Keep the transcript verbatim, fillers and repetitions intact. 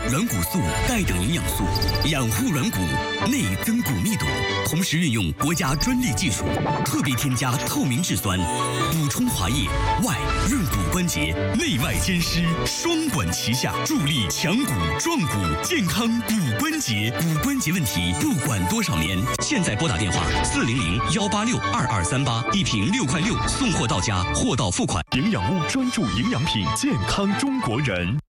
软骨素、钙等营养素，养护软骨，内增骨密度。同时运用国家专利技术，特别添加透明质酸，补充滑液，外润骨关节，内外兼施，双管齐下，助力强骨壮骨，健康骨关节。骨关节问题不管多少年，现在拨打电话四零零幺八六二二三八，一瓶六块六，送货到家，货到付款。 营养屋专注营养品，健康中国人。